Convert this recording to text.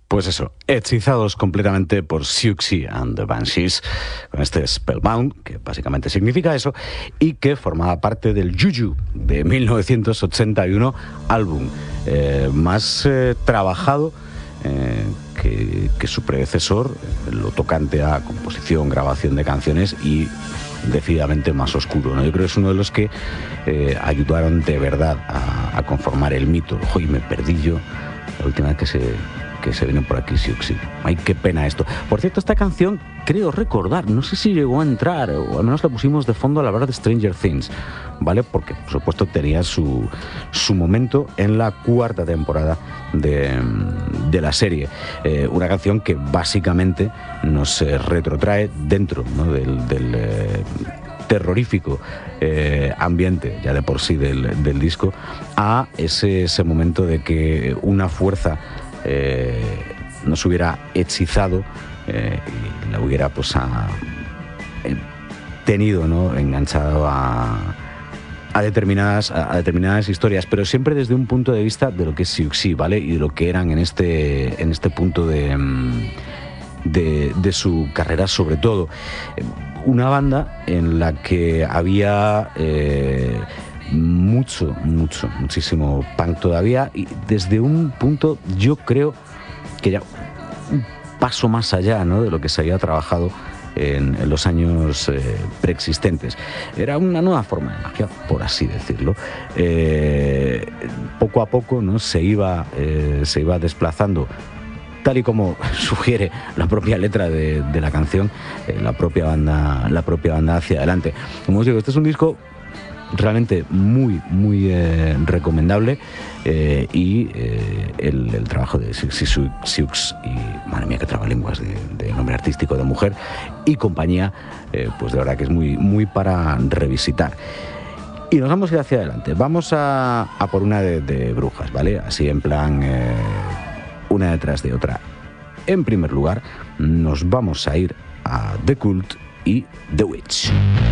Pues eso, hechizados completamente por Siouxsie and the Banshees, con este Spellbound, que básicamente significa eso, y que formaba parte del Juju de 1981, álbum más trabajado que su predecesor, lo tocante a composición, grabación de canciones y decididamente más oscuro, ¿no? Yo creo que es uno de los que ayudaron de verdad a conformar el mito. Ojo, y me perdí yo la última vez que se vino por aquí Siouxsie. Ay, qué pena esto. Por cierto, esta canción, creo recordar, no sé si llegó a entrar, o al menos la pusimos de fondo a la hora de Stranger Things, ¿vale? Porque, por supuesto, tenía su momento en la 4ª temporada de la serie. Una canción que básicamente nos retrotrae dentro, ¿no?, del terrorífico ambiente ya de por sí del disco, a ese momento de que una fuerza nos hubiera hechizado y la hubiera tenido, ¿no?, enganchado a determinadas historias, pero siempre desde un punto de vista de lo que es Siouxsie, ¿vale? Y de lo que eran en este punto de su carrera, sobre todo. Una banda en la que había muchísimo punk todavía, y desde un punto, yo creo que ya un paso más allá, ¿no?, de lo que se había trabajado en los años preexistentes. Era una nueva forma de magia, por así decirlo. Poco a poco, ¿no?, se iba desplazando, tal y como sugiere la propia letra de la canción, la propia banda hacia adelante. Como os digo, este es un disco realmente muy recomendable, y el trabajo de Siouxsie y, madre mía, qué trabalenguas de nombre artístico de mujer y compañía, pues de verdad que es muy para revisitar. Y nos vamos a ir hacia adelante. Vamos a por una de brujas, ¿vale? Así en plan, una detrás de otra. En primer lugar, nos vamos a ir a The Cult y The Witch.